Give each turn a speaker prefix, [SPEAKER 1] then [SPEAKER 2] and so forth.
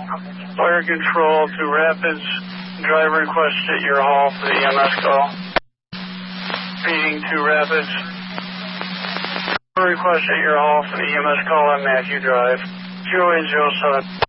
[SPEAKER 1] Fire control to Rapids. Driver requested at your hall for the EMS call. Repeating to Rapids. Driver requested at your hall for the EMS call on Matthew Drive. 0807.